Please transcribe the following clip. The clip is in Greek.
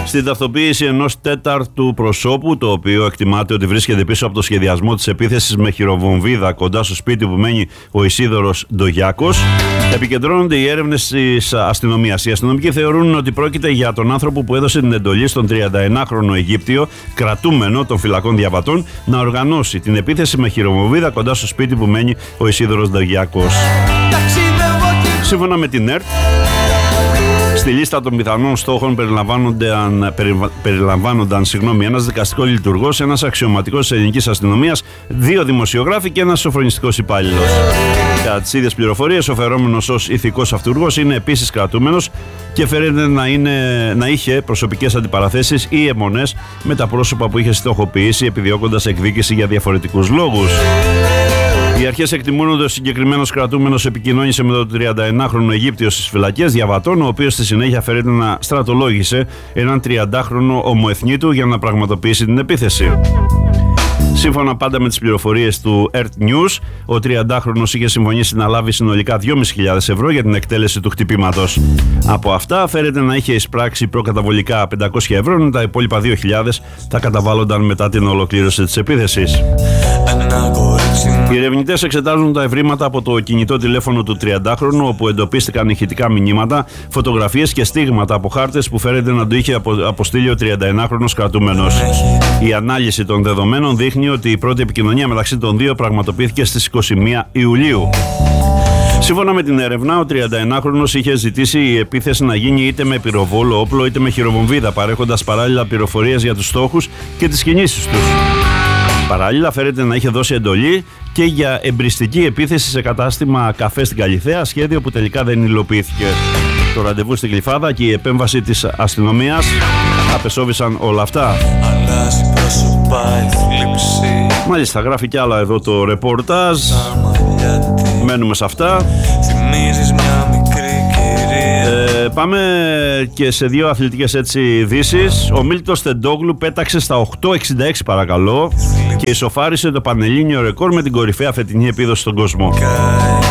Στην ταυτοποίηση ενός τέταρτου προσώπου, το οποίο εκτιμάται ότι βρίσκεται πίσω από το σχεδιασμό της επίθεσης με χειροβομβίδα κοντά στο σπίτι που μένει ο Ισίδωρος Ντογιάκος, επικεντρώνονται οι έρευνες της αστυνομίας. Οι αστυνομικοί θεωρούν ότι πρόκειται για τον άνθρωπο που έδωσε την εντολή στον 31χρονο Αιγύπτιο, κρατούμενο των φυλακών διαβατών, να οργανώσει την επίθεση με χειροβομβίδα κοντά στο σπίτι που μένει ο Ισίδωρος Ντογιάκος. Σύμφωνα με την ΕΡΤ, στη λίστα των πιθανών στόχων περιλαμβάνονταν ένας δικαστικός λειτουργός, ένας αξιωματικός της ελληνικής αστυνομίας, 2 δημοσιογράφοι και ένας σοφρονιστικός υπάλληλος. Κατά τις ίδιες πληροφορίες, ο φερόμενος ως ηθικός αυτούργος είναι επίσης κρατούμενος και φέρεται να είχε προσωπικές αντιπαραθέσεις ή αιμονές με τα πρόσωπα που είχε στοχοποιήσει, επιδιώκοντας εκδίκηση για διαφορετικούς λόγους. Οι αρχές εκτιμούν ότι ο συγκεκριμένος κρατούμενος επικοινώνησε με τον 31χρονο Αιγύπτιο στις φυλακές διαβατών, ο οποίος στη συνέχεια φέρεται να στρατολόγησε έναν 30χρονο ομοεθνίτου για να πραγματοποιήσει την επίθεση. Σύμφωνα πάντα με τις πληροφορίες του Earth News, ο 30χρονος είχε συμφωνήσει να λάβει συνολικά 2.500 ευρώ για την εκτέλεση του χτυπήματος. Από αυτά φέρεται να είχε εισπράξει προκαταβολικά 500 ευρώ, ενώ τα υπόλοιπα 2.000 θα καταβάλλονταν μετά την ολοκλήρωση της επίθεσης. Οι ερευνητές εξετάζουν τα ευρήματα από το κινητό τηλέφωνο του 30χρονου, όπου εντοπίστηκαν ηχητικά μηνύματα, φωτογραφίες και στίγματα από χάρτες που φέρεται να το είχε αποστείλει ο 31χρονος κρατούμενος. Η ανάλυση των δεδομένων δείχνει ότι η πρώτη επικοινωνία μεταξύ των δύο πραγματοποιήθηκε στις 21 Ιουλίου. Σύμφωνα με την έρευνα, ο 31χρονος είχε ζητήσει η επίθεση να γίνει είτε με πυροβόλο όπλο είτε με χειροβομβίδα, παρέχοντας παράλληλα πληροφορίες για τους στόχους και τις κινήσεις τους. Παράλληλα, φέρεται να είχε δώσει εντολή και για εμπριστική επίθεση σε κατάστημα καφέ στην Καλιθέα, σχέδιο που τελικά δεν υλοποιήθηκε. Το ραντεβού στην Γλυφάδα και η επέμβαση της αστυνομίας απεσόβησαν όλα αυτά. Μάλιστα, γράφει κι άλλα εδώ το ρεπορτάζ. Μένουμε σε αυτά. Πάμε και σε 2 αθλητικές έτσι ειδήσεις. Ο Μίλτος Τεντόγλου πέταξε στα 8.66 παρακαλώ και ισοφάρισε το πανελλήνιο ρεκόρ με την κορυφαία φετινή επίδοση στον κόσμο.